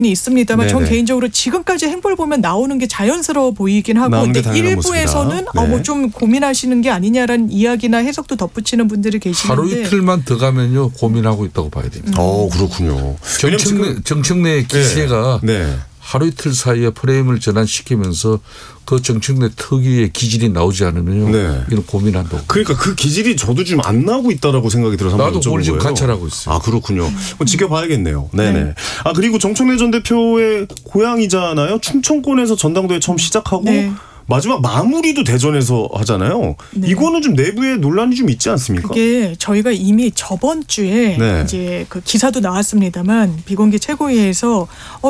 있습니다만 전 네네. 개인적으로 지금까지 행보를 보면 나오는 게 자연스러워 보이긴 하고 나오는 게 근데 당연한 일부에서는 모습이다. 네. 뭐 좀 고민하시는 게 아니냐라는 이야기나 해석도 덧붙이는 분들이 계시는데 하루 이틀만 더 가면요 고민하고 있다고 봐야 됩니다. 그렇군요. 정청래 기세가 네. 하루 이틀 사이에 프레임을 전환시키면서 그 정청래 특유의 기질이 나오지 않으면요. 네. 이런 고민한다고. 그러니까 그 기질이 저도 지금 안 나오고 있다라고 생각이 들어서 한번 나도 그걸 여쭤본 지금 거예요. 관찰하고 있어요. 아 그렇군요. 그럼 지켜봐야겠네요. 네네. 네. 아 그리고 정청래 전 대표의 고향이잖아요. 충청권에서 전당대회 처음 시작하고 네. 마지막 마무리도 대전에서 하잖아요. 네. 이거는 좀 내부에 논란이 좀 있지 않습니까? 그게 저희가 이미 저번 주에 네. 이제 그 기사도 나왔습니다만 비공개 최고위에서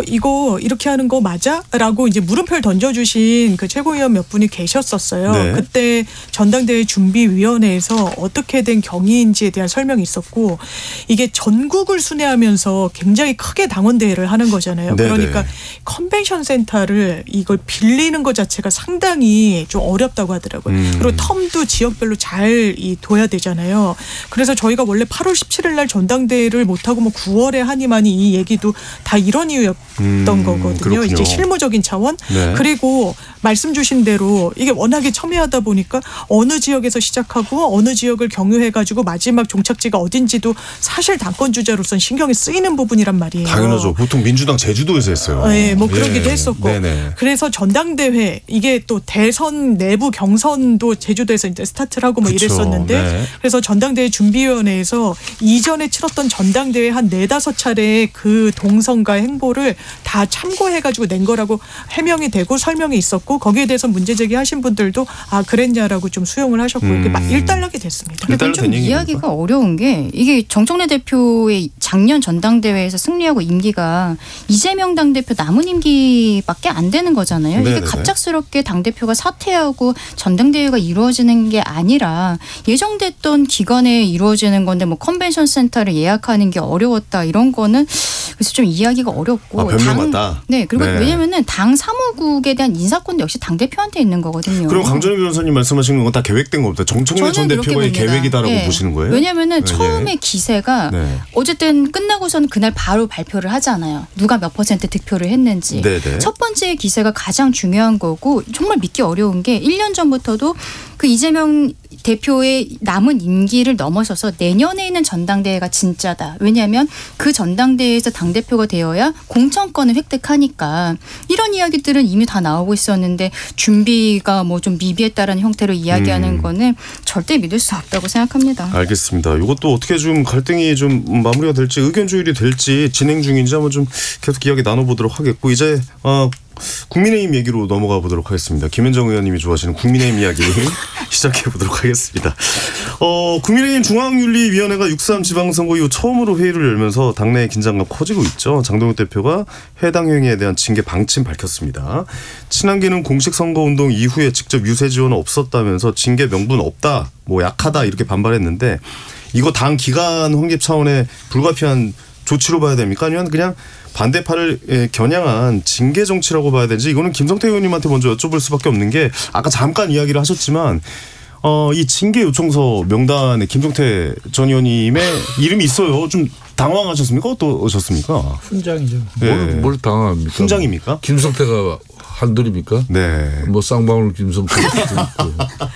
이거 이렇게 하는 거 맞아?라고 이제 물음표를 던져주신 그 최고위원 몇 분이 계셨었어요. 네. 그때 전당대회 준비위원회에서 어떻게 된 경위인지에 대한 설명이 있었고 이게 전국을 순회하면서 굉장히 크게 당원 대회를 하는 거잖아요. 네네. 그러니까 컨벤션 센터를 이걸 빌리는 것 자체가 상당히 좀 어렵다고 하더라고요. 그리고 텀도 지역별로 잘 둬야 되잖아요. 그래서 저희가 원래 8월 17일 날 전당대회를 못하고 뭐 9월에 하니만이 이 얘기도 다 이런 이유였던 거거든요. 그렇군요. 이제 실무적인 차원. 네. 그리고 말씀 주신 대로 이게 워낙에 첨예하다 보니까 어느 지역에서 시작하고 어느 지역을 경유해가지고 마지막 종착지가 어딘지도 사실 당권 주자로서는 신경이 쓰이는 부분이란 말이에요. 당연하죠. 보통 민주당 제주도에서 했어요. 네, 뭐 그러기도 했었고. 네네. 그래서 전당대회 이게 또 대선 내부 경선도 제주도에서 이제 스타트를 하고 뭐 그쵸. 이랬었는데 네. 그래서 전당대회 준비위원회에서 이전에 치렀던 전당대회 한 4-5차례의 그 동선과 행보를 다 참고해가지고 낸 거라고 해명이 되고 설명이 있었고 거기에 대해서 문제 제기하신 분들도 그랬냐라고 좀 수용을 하셨고 이렇게 막 일단락이 됐습니다. 일단락 근데 좀 된 얘기입니까? 이야기가 어려운 게 이게 정청래 대표의 작년 전당대회에서 승리하고 임기가 이재명 당대표 남은 임기밖에 안 되는 거잖아요. 네네네. 이게 갑작스럽게 당대표가 사퇴하고 전당대회가 이루어지는 게 아니라 예정됐던 기간에 이루어지는 건데 뭐 컨벤션 센터를 예약하는 게 어려웠다 이런 거는 그래서 좀 이야기가 어렵고 변명받다. 네 그리고 네. 왜냐면은 당 사무국에 대한 인사권도 역시 당 대표한테 있는 거거든요. 그럼 강전희 변호사님 말씀하시는 건 다 계획된 겁니다. 정청래 전 저는 그렇게 대표의 봅니다. 계획이다라고 네. 보시는 거예요? 왜냐면은 네. 처음에 기세가 네. 어쨌든 끝나고서는 그날 바로 발표를 하잖아요. 누가 몇 % 득표를 했는지. 네네. 첫 번째 기세가 가장 중요한 거고 정말 믿기 어려운 게 1년 전부터도 그 이재명 대표의 남은 임기를 넘어서서 내년에 있는 전당대회가 진짜다. 왜냐하면 그 전당대회에서 당대표가 되어야 공천권을 획득하니까 이런 이야기들은 이미 다 나오고 있었는데 준비가 뭐 좀 미비했다라는 형태로 이야기하는 거는 절대 믿을 수 없다고 생각합니다. 알겠습니다. 이것도 어떻게 좀 갈등이 좀 마무리가 될지 의견 조율이 될지 진행 중인지 한번 좀 계속 이야기 나눠보도록 하겠고 이제 국민의힘 얘기로 넘어가 보도록 하겠습니다. 김현정 의원님이 좋아하시는 국민의힘 이야기 시작해 보도록 하겠습니다. 국민의힘 중앙윤리위원회가 6.3 지방선거 이후 처음으로 회의를 열면서 당내의 긴장감 커지고 있죠. 장동혁 대표가 해당 행위에 대한 징계 방침 밝혔습니다. 친한계는 공식 선거운동 이후에 직접 유세 지원은 없었다면서 징계 명분 없다, 뭐 약하다 이렇게 반발했는데 이거 당 기간 확립 차원의 불가피한 조치로 봐야 됩니까? 아니면 그냥 반대파를 겨냥한 징계 정치라고 봐야 되는지 이거는 김성태 의원님한테 먼저 여쭤볼 수밖에 없는 게 아까 잠깐 이야기를 하셨지만 이 징계 요청서 명단에 김성태 전 의원님의 이름이 있어요. 좀 당황하셨습니까? 어떠셨습니까? 훈장이죠. 뭘 당합니까? 훈장입니까? 김성태가 한둘입니까? 네. 뭐 쌍방울 김성태 있고.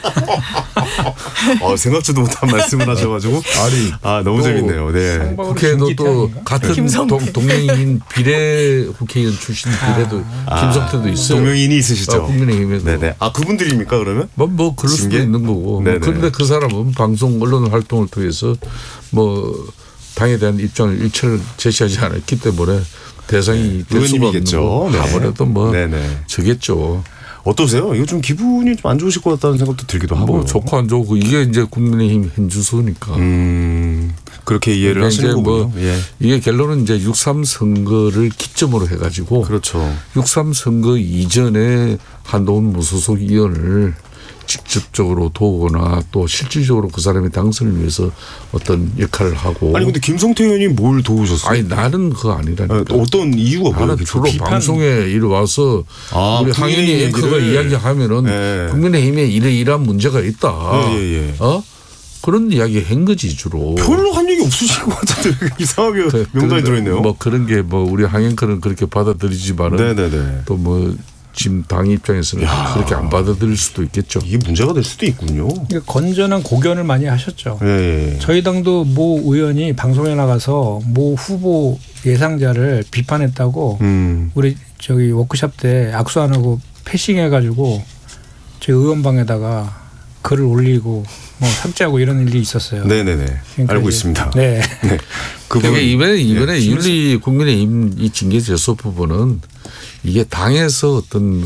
생각지도 못한 말씀을 하셔가지고 너무 재밌네요. 네. 국회에도 또 같은 동명이인 비례 국회의원 출신 비례도 김성태도 있어요. 동명이인이 있으시죠? 국민의힘에도. 네네. 그분들입니까 그러면? 뭐 그럴 수도 징계? 있는 거고. 그런데 그 사람은 방송 언론 활동을 통해서 뭐 당에 대한 입장을 일체를 제시하지 않았기 때문에 대상이 될 수가 없는 거. 아무래도 뭐 저겠죠. 어떠세요? 이거 좀 기분이 좀 안 좋으실 것 같다는 생각도 들기도 하고. 뭐 좋고 안 좋고 이게 이제 국민의힘 현주소니까. 그렇게 이해를 하시는 거고요. 이게 결론은 이제 6.3 선거를 기점으로 해가지고. 그렇죠. 6.3 선거 이전에 한동훈 무소속 의원을 직접적으로 도우거나 또 실질적으로 그 사람의 당선을 위해서 어떤 역할을 하고. 아니 근데 김성태 의원이 뭘 도우셨어요? 아니 나는 그거 아니라니까. 어떤 이유가 뭐예요? 나는 주로 방송에 이리 와서 우리 황현희 앵커가 이야기하면은 국민의힘에 이러이러한 문제가 있다. 그런 이야기 한 거지 주로. 별로 한 얘기 없으신 것 같은데 이상하게 명단이 들어있네요. 뭐 그런 게 뭐 우리 항행권은 그렇게 받아들이지만은 네네네. 또 뭐 지금 당 입장에서는 그렇게 안 받아들일 수도 있겠죠. 이게 문제가 될 수도 있군요. 그러니까 건전한 고견을 많이 하셨죠. 예. 저희 당도 모 의원이 방송에 나가서 모 후보 예상자를 비판했다고 우리 저기 워크숍 때 악수 안 하고 패싱해가지고 저희 의원방에다가 글을 올리고 뭐 삭제하고 이런 일이 있었어요. 네네네. 그러니까 알고 있습니다. 네. 네. 그러니까 이번에 윤리 국민의힘 이 징계 제소 부분은 이게 당에서 어떤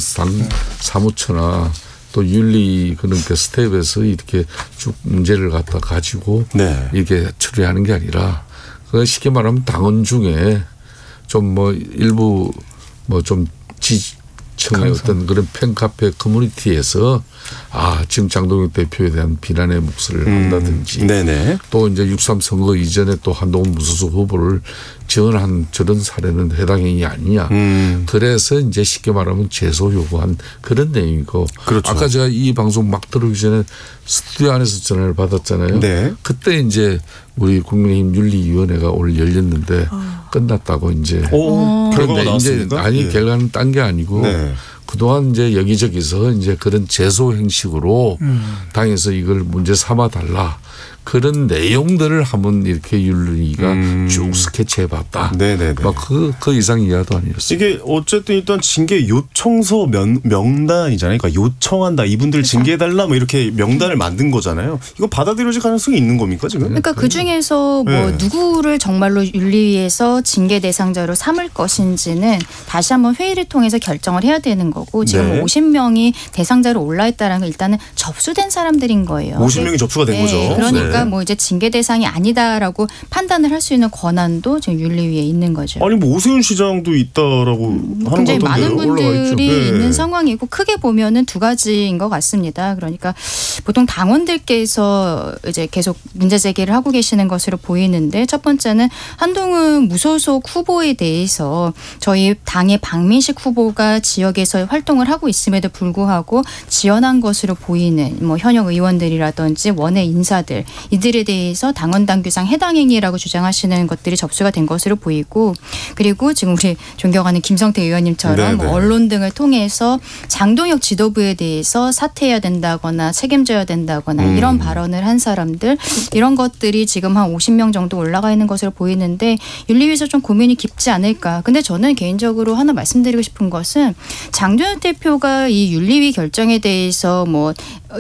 사무처나 또 윤리 그러니까 스텝에서 이렇게 쭉 문제를 갖다 가지고 이렇게 처리하는 게 아니라 그 쉽게 말하면 당원 중에 좀 뭐 일부 뭐 좀 지층의 어떤 그런 팬카페 커뮤니티에서 지금 장동혁 대표에 대한 비난의 목소리를 한다든지 또 이제 6.3 선거 이전에 또 한동훈 무소속 후보를 지원한 저런 사례는 해당 행위 아니냐. 그래서 이제 쉽게 말하면 제소 요구한 그런 내용이고. 그렇죠. 아까 제가 이 방송 막 들어오기 전에 스튜디오 안에서 전화를 받았잖아요. 네. 그때 이제 우리 국민의힘 윤리위원회가 오늘 열렸는데 끝났다고 이제. 결과가 나왔습니까? 아니 결과는 딴 게 아니고. 그동안 이제 여기저기서 이제 그런 제소 형식으로 당에서 이걸 문제 삼아 달라. 그런 내용들을 한번 이렇게 윤리가 쭉 스케치해봤다. 네네네. 그 이상 이하도 아니었어요. 이게 어쨌든 일단 징계 요청서 명단이잖아요. 그러니까 요청한다. 이분들 징계해달라 뭐 이렇게 명단을 만든 거잖아요. 이거 받아들여질 가능성이 있는 겁니까 지금? 그러니까 그 중에서 뭐 누구를 정말로 윤리위에서 징계 대상자로 삼을 것인지는 다시 한번 회의를 통해서 결정을 해야 되는 거고 지금 50명이 대상자로 올라있다는 건 일단은 접수된 사람들인 거예요. 50명이 접수가 된 거죠. 그러니까 뭐 이제 징계 대상이 아니다라고 판단을 할 수 있는 권한도 지금 윤리위에 있는 거죠. 아니 뭐 오세훈 시장도 있다라고 하는 거 굉장히 같던데요. 많은 분들이 있는 네. 상황이고 크게 보면은 두 가지인 것 같습니다. 그러니까 보통 당원들께서 이제 계속 문제 제기를 하고 계시는 것으로 보이는데 첫 번째는 한동훈 무소속 후보에 대해서 저희 당의 박민식 후보가 지역에서 활동을 하고 있음에도 불구하고 지원한 것으로 보이는 뭐 현역 의원들이라든지 원외 인사들 이들에 대해서 당원 당규상 해당 행위라고 주장하시는 것들이 접수가 된 것으로 보이고 그리고 지금 우리 존경하는 김성태 의원님처럼 뭐 언론 등을 통해서 장동혁 지도부에 대해서 사퇴해야 된다거나 책임져야 된다거나 이런 발언을 한 사람들 이런 것들이 지금 한 50명 정도 올라가 있는 것으로 보이는데 윤리위에서 좀 고민이 깊지 않을까. 근데 저는 개인적으로 하나 말씀드리고 싶은 것은 장동혁 대표가 이 윤리위 결정에 대해서 뭐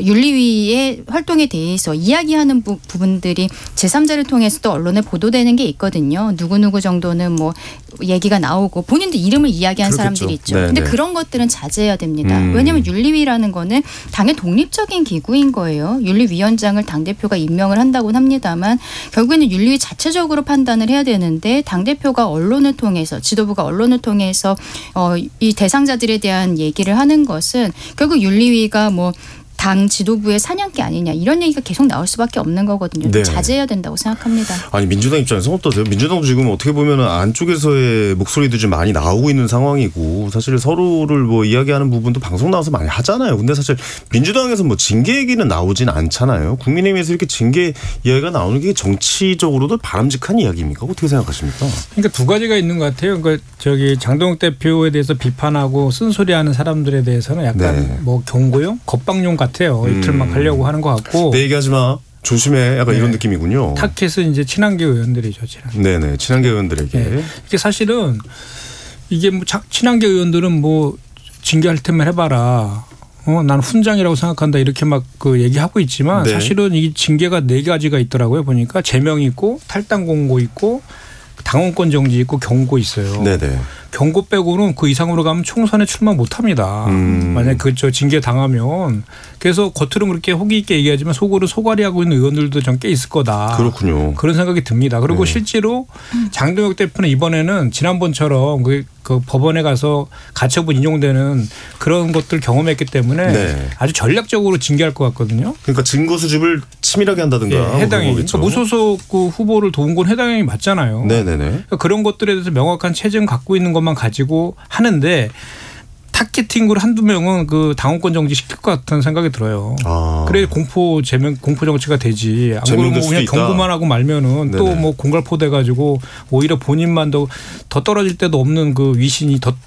윤리위의 활동에 대해서 이야기하는 부분들이 제3자를 통해서 또 언론에 보도되는 게 있거든요. 누구누구 정도는 뭐 얘기가 나오고 본인도 이름을 이야기한 사람들이 있죠. 근데 그런 것들은 자제해야 됩니다. 왜냐하면 윤리위라는 거는 당의 독립적인 기구인 거예요. 윤리위원장을 당대표가 임명을 한다고는 합니다만 결국에는 윤리위 자체적으로 판단을 해야 되는데 당대표가 언론을 통해서 지도부가 언론을 통해서 이 대상자들에 대한 얘기를 하는 것은 결국 윤리위가 뭐 당 지도부의 사냥개 아니냐 이런 얘기가 계속 나올 수밖에 없는 거거든요. 자제해야 된다고 생각합니다. 아니 민주당 입장에서 어떠세요? 민주당도 지금 어떻게 보면 안쪽에서의 목소리도 좀 많이 나오고 있는 상황이고 사실 서로를 뭐 이야기하는 부분도 방송 나와서 많이 하잖아요. 근데 사실 민주당에서 뭐 징계 얘기는 나오진 않잖아요. 국민의힘에서 이렇게 징계 이야기가 나오는 게 정치적으로도 바람직한 이야기입니까? 어떻게 생각하십니까? 그러니까 두 가지가 있는 것 같아요. 그러니까 저기 장동혁 대표에 대해서 비판하고 쓴소리하는 사람들에 대해서는 약간 뭐 경고용, 겁방용 같아요. 이틀만 가려고 하는 것 같고. 내 얘기하지 마. 조심해. 약간 이런 느낌이군요. 타켓은 이제 친한계 의원들이죠. 네네. 친한계 의원들에게. 이게 사실은 이게 뭐 친한계 의원들은 뭐 징계할 때만 해봐라. 나는 훈장이라고 생각한다. 이렇게 막 그 얘기하고 있지만 사실은 이 징계가 4가지가 있더라고요. 보니까 제명 있고 탈당 공고 있고 당원권 정지 있고 경고 있어요. 네네. 경고 빼고는 그 이상으로 가면 총선에 출마 못합니다. 만약 저 징계 당하면. 그래서 겉으로는 그렇게 호기 있게 얘기하지만 속으로 소갈이하고 있는 의원들도 좀 꽤 있을 거다. 그렇군요. 그런 생각이 듭니다. 그리고 실제로 장동혁 대표는 이번에는 지난번처럼 그 법원에 가서 가처분 인용되는 그런 것들 경험했기 때문에 아주 전략적으로 징계할 것 같거든요. 그러니까 증거 수집을 치밀하게 한다든가. 해당이. 그러니까 무소속 그 후보를 도운 건 해당이 맞잖아요. 네네네. 그러니까 그런 것들에 대해서 명확한 체증 갖고 있는 것만 가지고 하는데 타겟팅으로 한두 명은 그 당원권 정지 시킬 것 같은 생각이 들어요. 그래 공포 정치가 되지. 안 그러면 그냥 경고만 하고 말면은 또 뭐 공갈포돼 가지고 오히려 본인만 더 떨어질 때도 없는 그 위신이 더